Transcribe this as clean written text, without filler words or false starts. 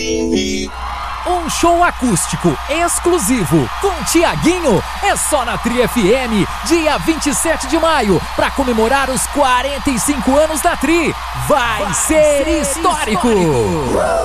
Um show acústico exclusivo com Tiaguinho é só na Tri FM, dia 27 de maio, para comemorar os 45 anos da Tri. Vai ser histórico!